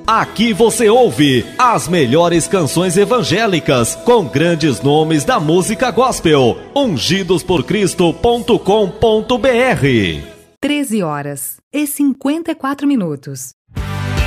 Aqui você ouve as melhores canções evangélicas com grandes nomes da música gospel. ungidosporcristo.com.br 13h54.